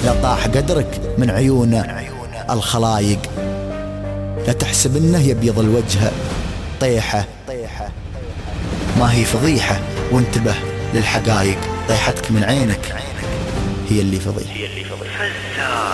لطاح قدرك من عيون الخلايق. لا تحسب انه يبيض الوجه طيحة، ما هي فضيحة، وانتبه للحقايق. طيحتك من عينك هي اللي فضيحة.